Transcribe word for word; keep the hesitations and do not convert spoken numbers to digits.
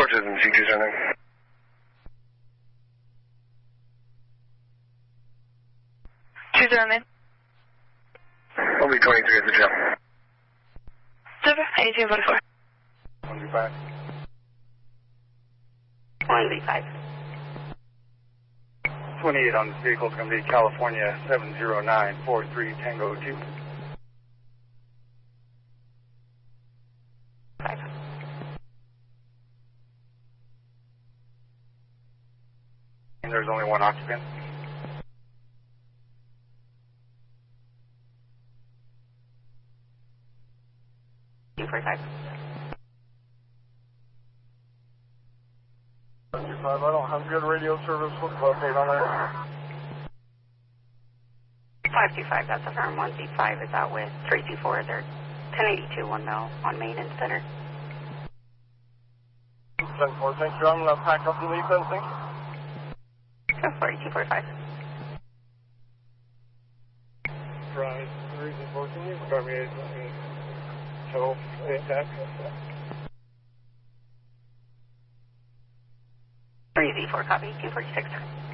Georgia and C two seven. two zero nine. I'll be twenty-three at the jail. Super, eighteen forty-four. one B five. one B five. twenty-eight on this vehicle is going to be California seven zero nine four three Tango two. Five. And there's only one occupant. two forty-five. I don't have good radio service. What's the update on there? five two five, that's a firm. one B five is out with three two four. They're ten eighty-two, one mil on Main and Center. ten four, thank you. I'm going to pack up and leave fencing. Go for it, two forty-five. Right, reason for can you start me at twelve attack? three Z four, copy, two forty-six.